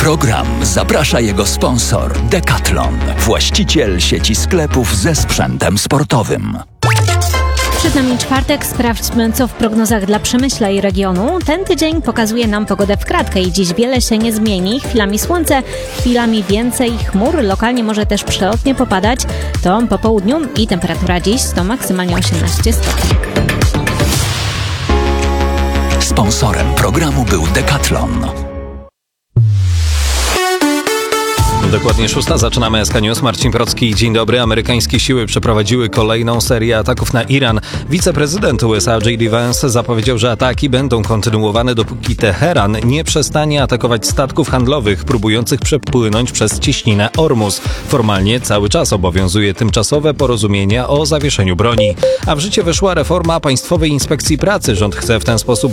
program zaprasza jego sponsor Decathlon, właściciel sieci sklepów ze sprzętem sportowym. Przed nami czwartek, sprawdźmy co w prognozach dla Przemyśla i regionu. Ten tydzień pokazuje nam pogodę w kratkę i dziś wiele się nie zmieni. Chwilami słońce, chwilami więcej chmur, lokalnie może też przelotnie popadać. To po południu i temperatura dziś to maksymalnie 18 stopni. Sponsorem programu był Decathlon. Dokładnie 6. Zaczynamy SK News. Marcin Procki. Dzień dobry. Amerykańskie siły przeprowadziły kolejną serię ataków na Iran. Wiceprezydent USA J.D. Vance zapowiedział, że ataki będą kontynuowane, dopóki Teheran nie przestanie atakować statków handlowych próbujących przepłynąć przez cieśninę Ormus. Formalnie cały czas obowiązuje tymczasowe porozumienie o zawieszeniu broni. A w życie weszła reforma Państwowej Inspekcji Pracy. Rząd chce w ten sposób